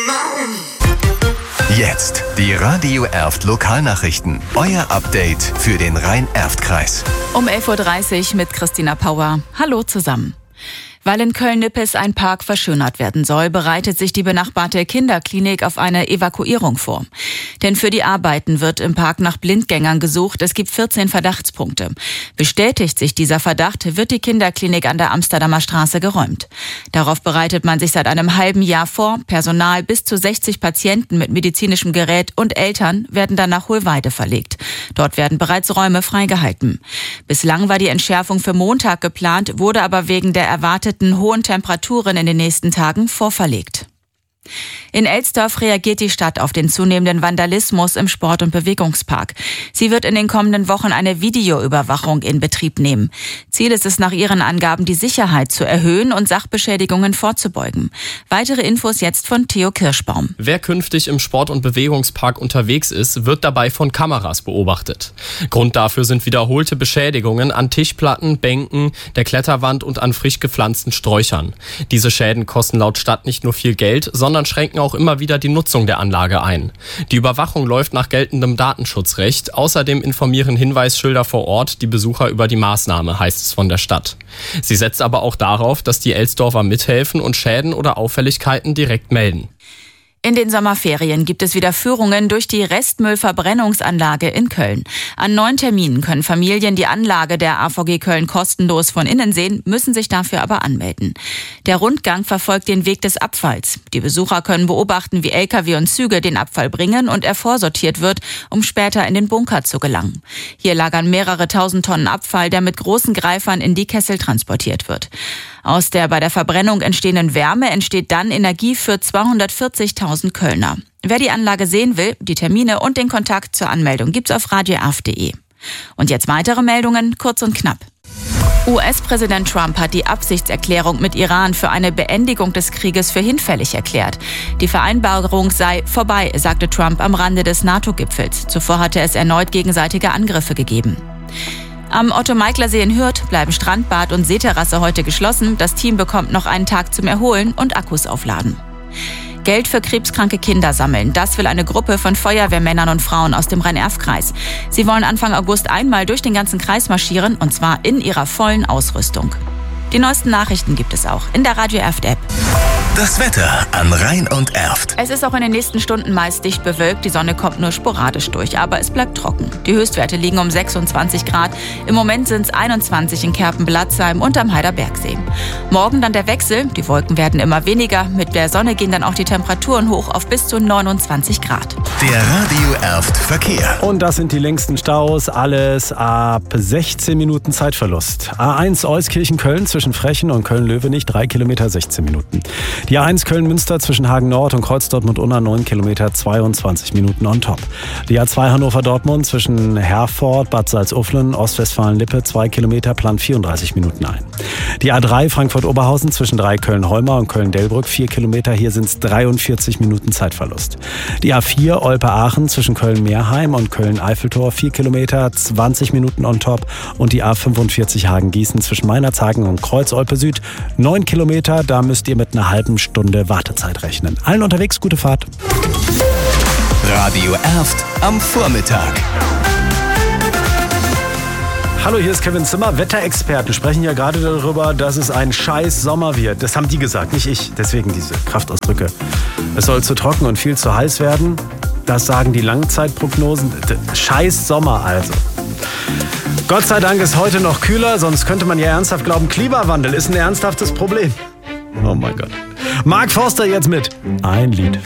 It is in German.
Jetzt die Radio Erft Lokalnachrichten. Euer Update für den Rhein-Erft-Kreis. Um 11.30 Uhr mit Christina Pauer. Hallo zusammen. Weil in Köln-Nippes ein Park verschönert werden soll, bereitet sich die benachbarte Kinderklinik auf eine Evakuierung vor. Denn für die Arbeiten wird im Park nach Blindgängern gesucht. Es gibt 14 Verdachtspunkte. Bestätigt sich dieser Verdacht, wird die Kinderklinik an der Amsterdamer Straße geräumt. Darauf bereitet man sich seit einem halben Jahr vor. Personal bis zu 60 Patienten mit medizinischem Gerät und Eltern werden dann nach Hohlweide verlegt. Dort werden bereits Räume freigehalten. Bislang war die Entschärfung für Montag geplant, wurde aber wegen der erwarteten hohen Temperaturen in den nächsten Tagen vorverlegt. In Elsdorf reagiert die Stadt auf den zunehmenden Vandalismus im Sport- und Bewegungspark. Sie wird in den kommenden Wochen eine Videoüberwachung in Betrieb nehmen. Ziel ist es nach ihren Angaben, die Sicherheit zu erhöhen und Sachbeschädigungen vorzubeugen. Weitere Infos jetzt von Theo Kirschbaum. Wer künftig im Sport- und Bewegungspark unterwegs ist, wird dabei von Kameras beobachtet. Grund dafür sind wiederholte Beschädigungen an Tischplatten, Bänken, der Kletterwand und an frisch gepflanzten Sträuchern. Diese Schäden kosten laut Stadt nicht nur viel Geld, sondern schränken auch immer wieder die Nutzung der Anlage ein. Die Überwachung läuft nach geltendem Datenschutzrecht. Außerdem informieren Hinweisschilder vor Ort die Besucher über die Maßnahme, heißt es von der Stadt. Sie setzt aber auch darauf, dass die Elsdorfer mithelfen und Schäden oder Auffälligkeiten direkt melden. In den Sommerferien gibt es wieder Führungen durch die Restmüllverbrennungsanlage in Köln. An 9 Terminen können Familien die Anlage der AVG Köln kostenlos von innen sehen, müssen sich dafür aber anmelden. Der Rundgang verfolgt den Weg des Abfalls. Die Besucher können beobachten, wie Lkw und Züge den Abfall bringen und er vorsortiert wird, um später in den Bunker zu gelangen. Hier lagern mehrere tausend Tonnen Abfall, der mit großen Greifern in die Kessel transportiert wird. Aus der bei der Verbrennung entstehenden Wärme entsteht dann Energie für 240.000 Kölner. Wer die Anlage sehen will, die Termine und den Kontakt zur Anmeldung gibt's auf radioerft.de. Und jetzt weitere Meldungen, kurz und knapp. US-Präsident Trump hat die Absichtserklärung mit Iran für eine Beendigung des Krieges für hinfällig erklärt. Die Vereinbarung sei vorbei, sagte Trump am Rande des NATO-Gipfels. Zuvor hatte es erneut gegenseitige Angriffe gegeben. Am Otto-Meikler-See in Hürth bleiben Strandbad und Seeterrasse heute geschlossen. Das Team bekommt noch einen Tag zum Erholen und Akkus aufladen. Geld für krebskranke Kinder sammeln. Das will eine Gruppe von Feuerwehrmännern und Frauen aus dem Rhein-Erft-Kreis. Sie wollen Anfang August einmal durch den ganzen Kreis marschieren, und zwar in ihrer vollen Ausrüstung. Die neuesten Nachrichten gibt es auch in der Radio Erft-App. Das Wetter an Rhein und Erft. Es ist auch in den nächsten Stunden meist dicht bewölkt. Die Sonne kommt nur sporadisch durch, aber es bleibt trocken. Die Höchstwerte liegen um 26 Grad. Im Moment sind es 21 in Kerpen-Blatzheim und am Heiderbergsee. Morgen dann der Wechsel. Die Wolken werden immer weniger. Mit der Sonne gehen dann auch die Temperaturen hoch auf bis zu 29 Grad. Der Radio Erft Verkehr. Und das sind die längsten Staus. Alles ab 16 Minuten Zeitverlust. A1 Euskirchen-Köln zwischen Frechen und Köln-Löwenich 3 Kilometer 16 Minuten. Die A1 Köln-Münster zwischen Hagen-Nord und Kreuz-Dortmund-Unna 9 Kilometer 22 Minuten on top. Die A2 Hannover-Dortmund zwischen Herford, Bad Salzuflen, Ostwestfalen-Lippe 2 Kilometer plant 34 Minuten ein. Die A3 Frankfurt-Oberhausen zwischen 3 Köln-Holmer und Köln-Delbrück 4 Kilometer, hier sind es 43 Minuten Zeitverlust. Die A4 Olpe-Aachen zwischen Köln-Meerheim und Köln-Eiffeltor 4 Kilometer, 20 Minuten on top. Und die A45 Hagen-Gießen zwischen Meinerzhagen und Kreuz-Olpe-Süd 9 Kilometer, da müsst ihr mit einer halben Stunde Wartezeit rechnen. Allen unterwegs gute Fahrt. Radio Erft am Vormittag. Hallo, hier ist Kevin Zimmer. Wetterexperten sprechen ja gerade darüber, dass es ein scheiß Sommer wird. Das haben die gesagt, nicht ich. Deswegen diese Kraftausdrücke. Es soll zu trocken und viel zu heiß werden. Das sagen die Langzeitprognosen. Scheiß Sommer also. Gott sei Dank ist heute noch kühler, sonst könnte man ja ernsthaft glauben, Klimawandel ist ein ernsthaftes Problem. Oh mein Gott. Mark Forster jetzt mit Ein Lied